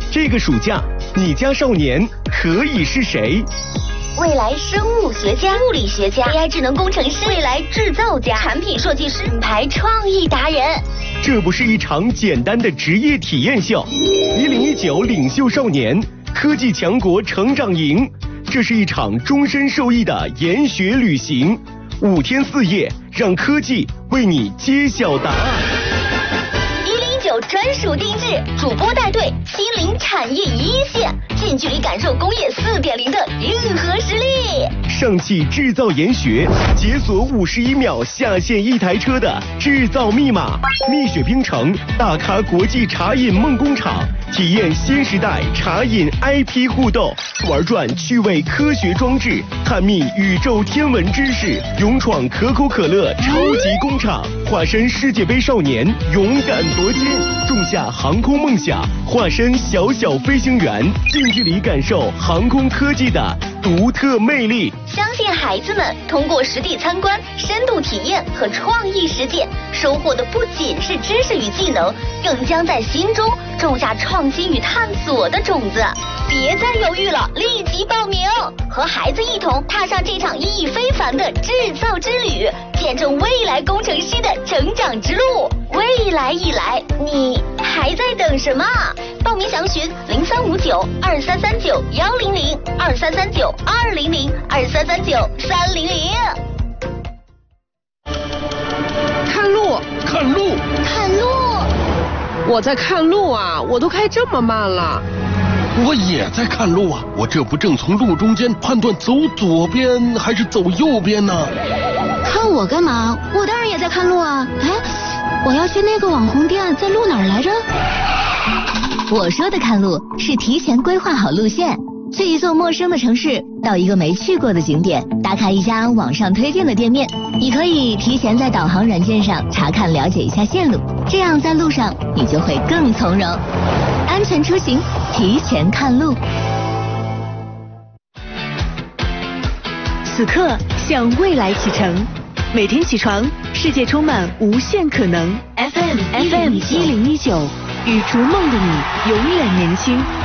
这个暑假，你家少年可以是谁？ 未来生物学家、物理学家、AI 智能工程师、未来制造家、产品设计师、品牌创意达人。 这不是一场简单的职业体验秀，1019领袖少年科技强国成长营，这是一场终身受益的研学旅行，5天4夜，让科技为你揭晓答案。 109专属定制，主播带队亲临产业一线，近距离感受工业4.0的硬核实力。 上汽制造研学，解锁51秒下线一台车的制造密码。蜜雪冰城大咖国际茶饮梦工厂，体验新时代茶饮 IP 互动，玩转趣味科学装置，探秘宇宙天文知识，勇闯可口可乐超级工厂，化身世界杯少年，勇敢夺金，种下航空梦想，化身小小飞行员，近距离感受航空科技的独特魅力。 相信孩子们通过实地参观、深度体验和创意实践，收获的不仅是知识与技能，更将在心中种下创新与探索的种子。别再犹豫了，立即报名，和孩子一同踏上这场意义非凡的制造之旅，见证未来工程师的成长之路。未来已来，你还在等什么？报名详询0359-2339-100，2339-200，2339-300。 看路， 看路， 看路。 我在看路啊，我都开这么慢了。 我也在看路啊，我这不正从路中间判断走左边还是走右边呢？ 看我干嘛？我当然也在看路啊。哎，我要去那个网红店，在路哪儿来着？ 我说的看路是提前规划好路线，去一座陌生的城市，到一个没去过的景点，打卡一家网上推荐的店面。你可以提前在导航软件上查看了解一下线路，这样在路上你就会更从容。安全出行，提前看路。 此刻向未来启程，每天起床，世界充满无限可能。FM 1019，与逐梦的你永远年轻。